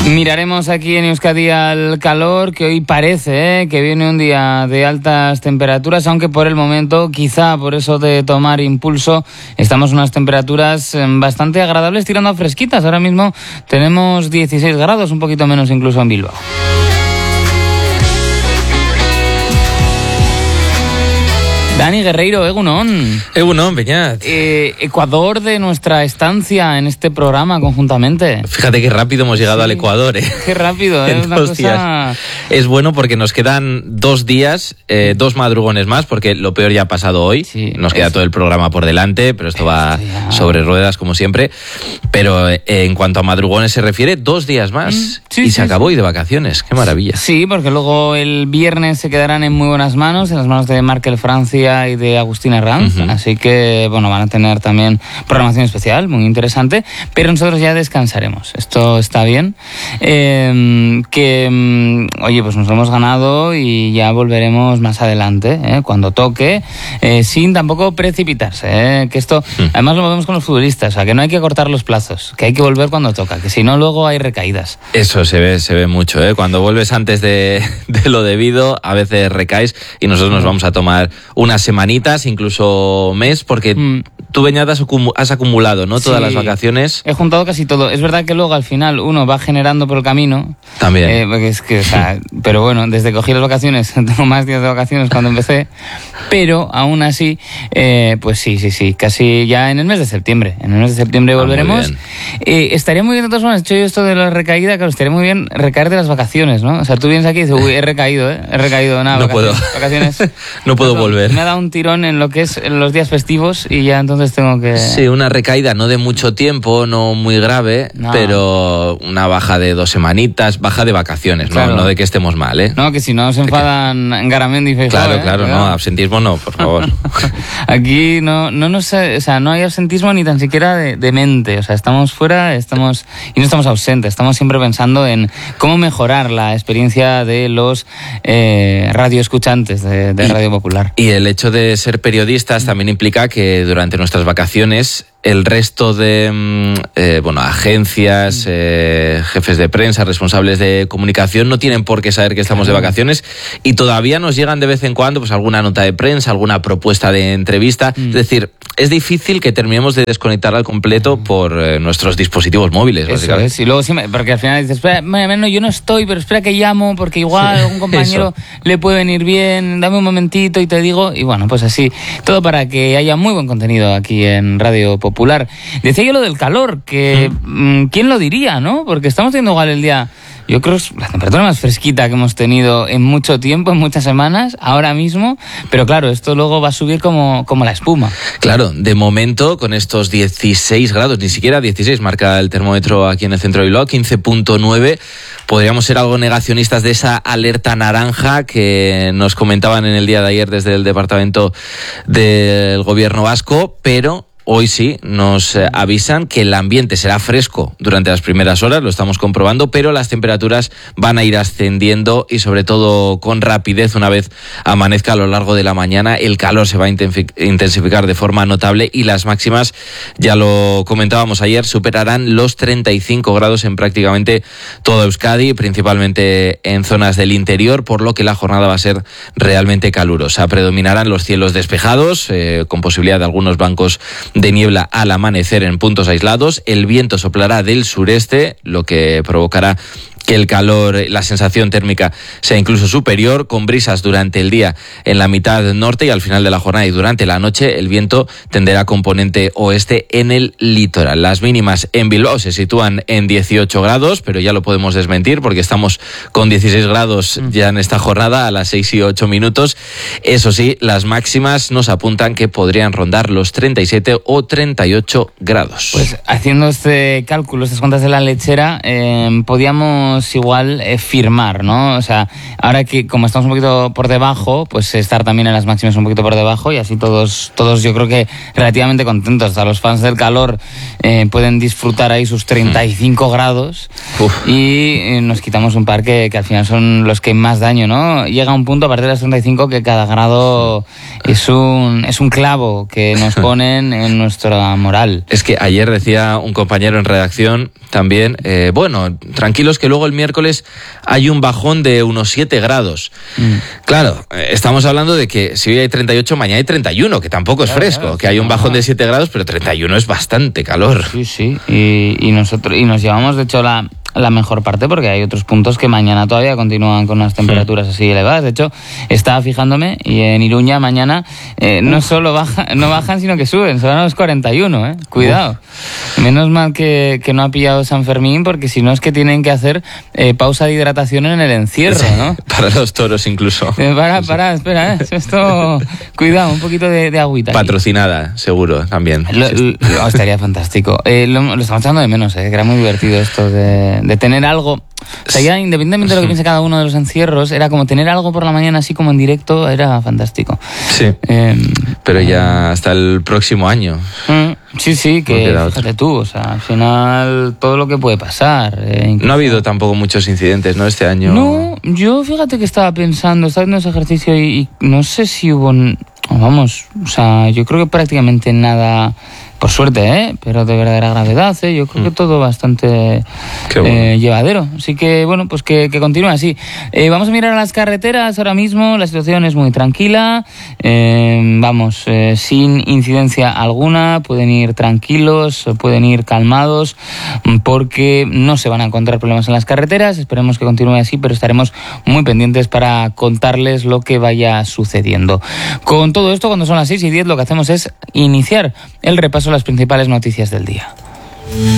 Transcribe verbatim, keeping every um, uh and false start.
Miraremos aquí en Euskadi al calor, que hoy parece ¿eh? que viene un día de altas temperaturas, aunque por el momento, quizá por eso de tomar impulso, estamos en unas temperaturas bastante agradables, tirando a fresquitas. Ahora mismo tenemos dieciséis grados, un poquito menos incluso en Bilbao. Dani Guerreiro, Egunon. Egunon, Beñat. Eh, Ecuador de nuestra estancia en este programa conjuntamente. Fíjate qué rápido hemos llegado sí. al Ecuador, ¿eh? Qué rápido, ¿eh? En Una dos cosa... días. Es bueno porque nos quedan dos días, eh, dos madrugones más, porque lo peor ya ha pasado hoy. Sí, nos queda es... todo el programa por delante, pero esto va ya... sobre ruedas como siempre. Pero eh, en cuanto a madrugones se refiere, dos días más mm, sí, y sí, se acabó sí. y de vacaciones. Qué maravilla. Sí, porque luego el viernes se quedarán en muy buenas manos, en las manos de Markel Francia y de Agustín Herranz, uh-huh. así que bueno, van a tener también programación especial, muy interesante, pero nosotros ya descansaremos, esto está bien, eh, que oye, pues nos lo hemos ganado y ya volveremos más adelante, eh, cuando toque, eh, sin tampoco precipitarse, eh, que esto, uh-huh. además lo vemos con los futbolistas, o sea, que no hay que cortar los plazos, que hay que volver cuando toca, que si no luego hay recaídas. Eso se ve, se ve mucho, eh, cuando vuelves antes de, de lo debido, a veces recaes y nosotros nos vamos a tomar unas semanitas, incluso mes, porque mm. tú, Beñat, has, acum- has acumulado, ¿no? Todas sí, las vacaciones. He juntado casi todo. Es verdad que luego al final uno va generando por el camino. También. Eh, porque es que, o sea, pero bueno, desde que cogí las vacaciones, tengo más días de vacaciones cuando empecé, pero aún así, eh, pues sí, sí, sí, casi ya en el mes de septiembre. En el mes de septiembre ah, volveremos. Muy eh, estaría muy bien, de todas formas, hecho yo esto de la recaída, claro, estaría muy bien recaer de las vacaciones, ¿no? O sea, tú vienes aquí y dices, uy, he recaído, ¿eh? He recaído, nada, no vacaciones, puedo. Vacaciones. no puedo Eso, volver. Me ha dado un tirón en lo que es en los días festivos y ya entonces tengo que... Sí, una recaída no de mucho tiempo, no muy grave, no. pero una baja de dos semanitas, baja de vacaciones, claro. no, no de que estemos mal, ¿eh? No, que si no se enfadan que... Garamendi y Feijóo, Claro, ¿eh? claro, Cuidado. no, absentismo no, por favor. Aquí no, no, no, o sea, no hay absentismo ni tan siquiera de, de mente, o sea, estamos fuera, estamos y no estamos ausentes, estamos siempre pensando en cómo mejorar la experiencia de los eh, radioescuchantes de, de Radio Popular. Y el hecho de ser periodistas también implica que durante nuestras vacaciones el resto de eh, bueno, agencias, eh, jefes de prensa, responsables de comunicación no tienen por qué saber que estamos de vacaciones y todavía nos llegan de vez en cuando pues alguna nota de prensa, alguna propuesta de entrevista. Mm. Es decir, es difícil que terminemos de desconectar al completo por eh, nuestros dispositivos móviles. Eso es, y luego sí, porque al final dices, espera, bueno, yo no estoy, pero espera que llamo porque igual sí, algún compañero eso. Le puede venir bien, dame un momentito y te digo, y bueno, pues así, todo para que haya muy buen contenido aquí en Radio Popular. Popular. Decía yo lo del calor, que mm. ¿quién lo diría, no? Porque estamos teniendo igual el día, yo creo, la temperatura más fresquita que hemos tenido en mucho tiempo, en muchas semanas, ahora mismo, pero claro, esto luego va a subir como, como la espuma. Claro, de momento, con estos dieciséis grados, ni siquiera dieciséis, marca el termómetro aquí en el centro de Bilbao, quince punto nueve, podríamos ser algo negacionistas de esa alerta naranja que nos comentaban en el día de ayer desde el departamento del gobierno vasco, pero hoy sí nos avisan que el ambiente será fresco durante las primeras horas, lo estamos comprobando, pero las temperaturas van a ir ascendiendo y sobre todo con rapidez una vez amanezca a lo largo de la mañana. El calor se va a intensificar de forma notable y las máximas, ya lo comentábamos ayer, superarán los treinta y cinco grados en prácticamente toda Euskadi, principalmente en zonas del interior, por lo que la jornada va a ser realmente calurosa. Predominarán los cielos despejados, eh, con posibilidad de algunos bancos de niebla al amanecer en puntos aislados. El viento soplará del sureste, lo que provocará que el calor, la sensación térmica sea incluso superior, con brisas durante el día en la mitad norte y al final de la jornada y durante la noche el viento tenderá a componente oeste en el litoral. Las mínimas en Bilbao se sitúan en dieciocho grados, pero ya lo podemos desmentir porque estamos con dieciséis grados ya en esta jornada a las seis y ocho minutos. Eso sí, las máximas nos apuntan que podrían rondar los treinta y siete o treinta y ocho grados. Pues haciendo este cálculo, estas cuentas de la lechera, eh, podíamos podemos igual eh, firmar, ¿no? O sea, ahora que como estamos un poquito por debajo, pues estar también en las máximas un poquito por debajo y así todos, todos yo creo que relativamente contentos. Hasta los fans del calor eh, pueden disfrutar ahí sus treinta y cinco grados. Uf. Y eh, nos quitamos un par que, que al final son los que más daño, ¿no? Llega un punto a partir de las treinta y cinco que cada grado es un, es un clavo que nos ponen en nuestra moral. Es que ayer decía un compañero en redacción también, eh, bueno, tranquilos que luego el miércoles hay un bajón de unos siete grados. Mm. Claro, eh, estamos hablando de que si hoy hay treinta y ocho, mañana hay treinta y uno, que tampoco es fresco, claro, que hay un bajón de siete grados, pero treinta y uno es bastante calor. Sí, sí, y, y nosotros y nos llevamos de hecho la... la mejor parte, porque hay otros puntos que mañana todavía continúan con unas temperaturas sí. así elevadas. De hecho, estaba fijándome y en Iruña mañana eh, no solo baja, no bajan, sino que suben, son a los cuarenta y uno, ¿eh? Cuidado. Uf. Menos mal que, que no ha pillado San Fermín, porque si no es que tienen que hacer eh, pausa de hidratación en el encierro, ¿no? Para los toros incluso. Eh, para, para, espera, ¿eh? Esto, cuidado, un poquito de, de agüita. Patrocinada, aquí. Seguro, también. Lo, sí. lo, estaría fantástico. Eh, lo, lo estamos echando de menos, ¿eh? Que era muy divertido esto de... de tener algo, o sea, ya independientemente de lo que piense cada uno de los encierros, era como tener algo por la mañana así como en directo, era fantástico. Sí, eh, pero ya hasta el próximo año. Sí, sí, que fíjate tú, o sea, al final todo lo que puede pasar. Eh, no ha habido tampoco muchos incidentes, ¿no? Este año. No, yo fíjate que estaba pensando, estaba haciendo ese ejercicio y, y no sé si hubo, vamos, o sea, yo creo que prácticamente nada... Por suerte, ¿eh? Pero de verdadera gravedad, ¿eh? Yo creo que todo bastante bueno. eh, llevadero. Así que, bueno, pues que, que continúe así. Eh, vamos a mirar a las carreteras ahora mismo. La situación es muy tranquila. Eh, vamos, eh, sin incidencia alguna. Pueden ir tranquilos, pueden ir calmados, porque no se van a encontrar problemas en las carreteras. Esperemos que continúe así, pero estaremos muy pendientes para contarles lo que vaya sucediendo. Con todo esto, cuando son las seis y diez, lo que hacemos es iniciar el repaso las principales noticias del día.